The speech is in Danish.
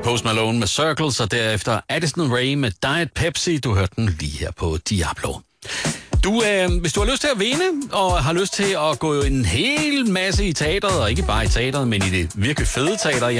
Post Malone med Circles, og derefter Addison Rae med Diet Pepsi. Du hørte den lige her på Diablo. Hvis du har lyst til at vinde, og har lyst til at gå en hel masse i teateret, og ikke bare i teateret, men i det virkelig fede teater,